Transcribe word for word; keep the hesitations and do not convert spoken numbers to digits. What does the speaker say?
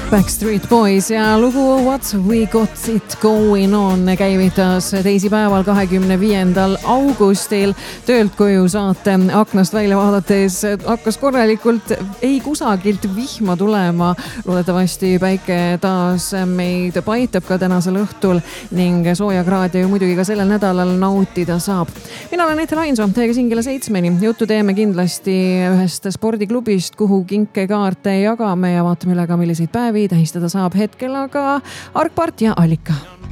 Backstreet Boys ja lugu What We Got It Going On käivitas teisipäeval kahekümne viiendal augustil töölt koju saate aknast välja vaadates hakkas korralikult ei kusagilt vihma tulema. Loodetavasti päike taas meid paitab ka tänasel õhtul ning soojakraade ju muidugi ka sellel nädalal nautida saab. Mina olen Ette Lainso, teiega siin kella seitsmeni. Juttu teeme kindlasti ühest spordiklubist, kuhu kinkekaarte jagame ja vaatame üle ka milliseid päevi tähistada saab hetkel aga Arkpart ja Allika.